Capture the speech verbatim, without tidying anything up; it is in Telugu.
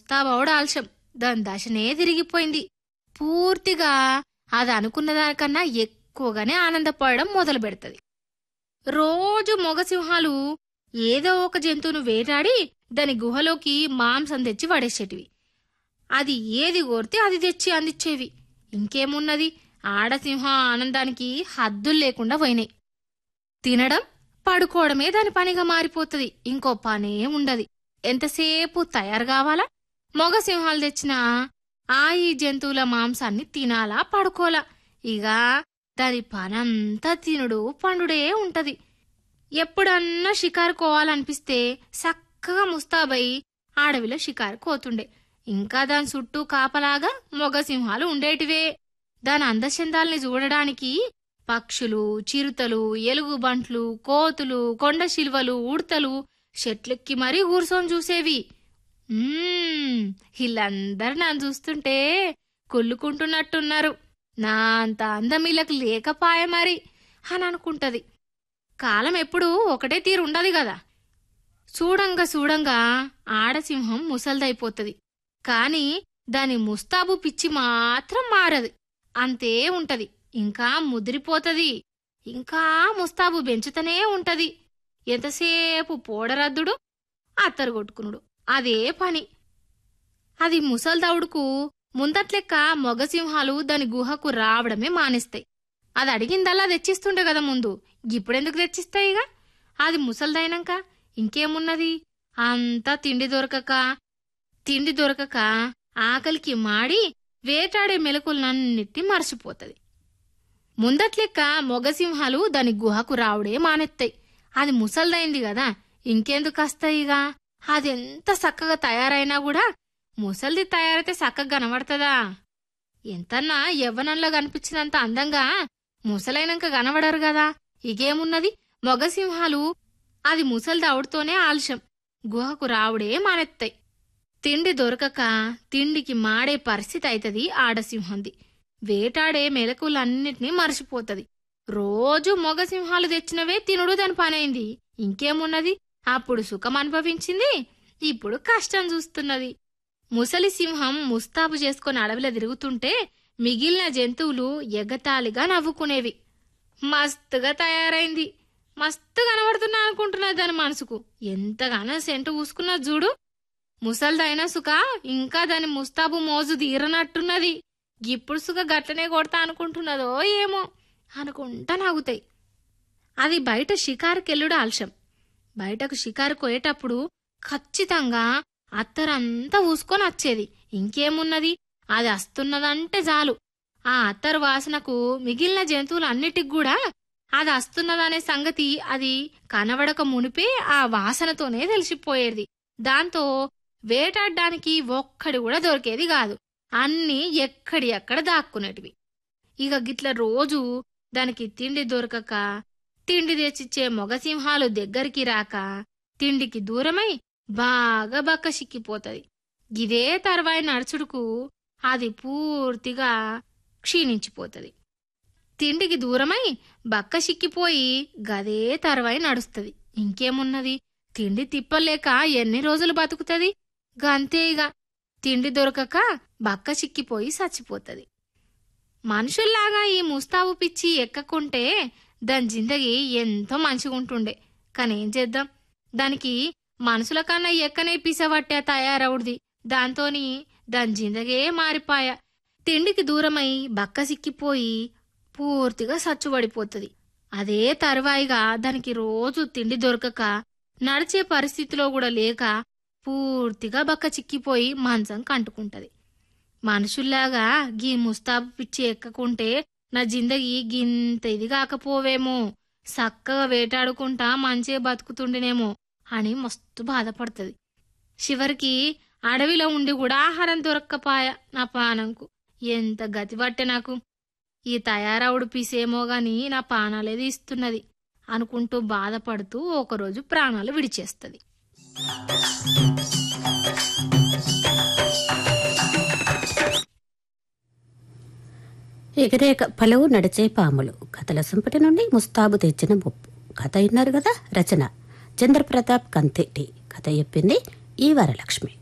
ముస్తాబవుడు ఆలస్యం. దాని దశనే తిరిగిపోయింది. పూర్తిగా అది అనుకున్న దానికన్నా ఎక్కువగానే ఆనందపడడం మొదలు పెడతది. రోజు మొగసింహాలు ఏదో ఒక జంతువును వేటాడి దాని గుహలోకి మాంసం తెచ్చి పడేసేటివి. అది ఏది కోరితే అది తెచ్చి అందించేవి. ఇంకేమున్నది, ఆడసింహం ఆనందానికి హద్దులు లేకుండా పోయినాయి. తినడం, పడుకోవడమే దాని పనిగా మారిపోతుంది. ఇంకో పనే ఉండదు. ఎంతసేపు తయారు కావాలా, మొగసింహాలు తెచ్చిన ఆ ఈ జంతువుల మాంసాన్ని తినాలా, పడుకోలా. ఇక దాని పనంతా తినుడు పండుడే ఉంటది. ఎప్పుడన్నా షికారు కోవాలనిపిస్తే చక్కగా ముస్తాబై అడవిలో షికారు కోతుండే. ఇంకా దాని చుట్టూ కాపలాగా మొగసింహాలు ఉండేటివే. దాని అందచందాల్ని చూడడానికి పక్షులు, చిరుతలు, ఎలుగుబంట్లు, కోతులు, కొండ శిల్వలు, ఉడతలు చెట్లెక్కి మరీ కూర్చొని చూసేవి. మ్మ్ వీళ్ళందరూ నన్ను చూస్తుంటే కుళ్ళుకుంటున్నట్టున్నారు, నా అంత అందం వీళ్ళకి లేకపాయ మరి అని అనుకుంటది. కాలం ఎప్పుడూ ఒకటే తీరుండదు గదా. చూడంగా చూడంగా ఆడసింహం ముసల్దైపోతది. కాని దాని ముస్తాబు పిచ్చి మాత్రం మారదు, అంతే ఉంటది. ఇంకా ముదిరిపోతది. ఇంకా ముస్తాబు పెంచుతనే ఉంటది. ఎంతసేపు పోడరద్దుడు, అత్తరు కొట్టుకునుడు, అదే పని. అది ముసల్దవుడుకు ముందట్లెక్క మొగసింహాలు దాని గుహకు రావడమే మానేస్తాయి. అది అడిగిందల్లా తెచ్చిస్తుండే కదా ముందు, ఇప్పుడెందుకు తెచ్చిస్తాయిగా. అది ముసల్దైనాక ఇంకేమున్నది, అంతా తిండి దొరకక తిండి దొరకక ఆకలికి మాడి వేటాడే మెలకులన్నిటి మర్చిపోతది. ముందట్లెక్క మొగసింహాలు దాని గుహకు రావడే మానెత్తాయి. అది ముసల్దైంది గదా, ఇంకెందుకు వస్తాయిగా. అదెంత చక్కగా తయారైనా కూడా ముసల్ది తయారైతే చక్కగా కనబడుతుందా. ఎంతన్నా యవ్వనంలో కనిపించినంత అందంగా ముసలైనాక కనబడరు గదా. ఇగేమున్నది, మొగసింహాలు అది ముసల్దవుడుతోనే ఆలస్యం గుహకు రావుడే మానెత్తాయి. తిండి దొరకక తిండికి మాడే పరిస్థితి అయితది ఆడసింహంది. వేటాడే మెలకులన్నిటినీ మర్చిపోతది. రోజు మొగసింహాలు తెచ్చినవే తినుడు దాని పనైంది. ఇంకేమున్నది, అప్పుడు సుఖం అనుభవించింది, ఇప్పుడు కష్టం చూస్తున్నది. ముసలి సింహం ముస్తాబు చేసుకుని అడవిలో తిరుగుతుంటే మిగిలిన జంతువులు ఎగతాళిగా నవ్వుకునేవి. మస్తుగా తయారైంది, మస్తు కనబడుతున్నా అనుకుంటున్నది దాని మనసుకు. ఎంతగానో సెంటు పూసుకున్నా చూడు. ముసల్దైనా సుఖ ఇంకా దాని ముస్తాబు మోజు తీరనట్టున్నది. ఇప్పుడు సుఖ గట్లనే కొడతా అనుకుంటున్నదో ఏమో అనుకుంటా నవ్వుతాయి. అది బయట షికారుకెళ్ళుడు ఆలస్యం. బయటకు షికారు కోయేటప్పుడు ఖచ్చితంగా అత్తరంతా ఊసుకొని వచ్చేది. ఇంకేమున్నది, అది వస్తున్నదంటే చాలు ఆ అత్తరు వాసనకు మిగిలిన జంతువులన్నిటికి కూడా అది వస్తున్నదనే సంగతి అది కనబడక మునిపే ఆ వాసనతోనే తెలిసిపోయేది. దాంతో వేటాడడానికి ఒక్కడి కూడా దొరికేది కాదు. అన్నీ ఎక్కడి అక్కడ దాక్కునేటివి. ఇక గిట్ల రోజు దానికి తిండి దొరకక తిండి తెచ్చిచ్చే మొగసింహాలు దగ్గరికి రాక తిండికి దూరమై బాగా బక్క సిక్కిపోతది. గిదే తర్వాయి నడుచుడుకు అది పూర్తిగా క్షీణించిపోతది. తిండికి దూరమై బక్క సిక్కిపోయి గదే తర్వాయి నడుస్తది. ఇంకేమున్నది, తిండి తిప్పలేక ఎన్ని రోజులు బతుకుతది. గంతేగా తిండి దొరకక బక్క చిక్కిపోయి చచ్చిపోతది. మనుషుల్లాగా ఈ ముస్తాబు పిచ్చి ఎక్కకుంటే దాని జిందగీ ఎంతో మంచిగుంటుండే. కానేం చేద్దాం, దానికి మనుషుల కన్నా ఎక్కనే పిసవట్టే తయారవుడిది. దాంతోని దాని జిందగే మారిపాయ. తిండికి దూరమై బక్క సిక్కిపోయి పూర్తిగా సచ్చుబడిపోతది. అదే తరువాయిగా దానికి రోజు తిండి దొరకక నడిచే పరిస్థితిలో కూడా లేక పూర్తిగా బక్క చిక్కిపోయి మంచం కంటుకుంటది. మనుషుల్లాగా గీ ముస్తాబు పిచ్చి ఎక్కకుంటే నా జిందగీ గింత ఇది కాకపోవేమో, చక్కగా వేటాడుకుంటా మంచిగా బతుకుతుండేనేమో అని మస్తు బాధపడుతుంది. చివరికి అడవిలో ఉండి కూడా ఆహారం దొరక్కపోయా నా పానంకు. ఎంత గతిపట్టే నాకు. ఈ తయారవుడు పీసేమో గాని నా పానాలేది ఇస్తున్నది అనుకుంటూ బాధపడుతూ ఒకరోజు ప్రాణాలు విడిచేస్తుంది. ఎగిరే కప్పలు నడిచే పాములు కథల సంపుటి నుండి ముస్తాబు తెచ్చిన ముప్పు కథ విన్నారు కదా. రచన చంద్రప్రతాప్ కంతేటి, కథ చెప్పింది ఈ వరలక్ష్మి.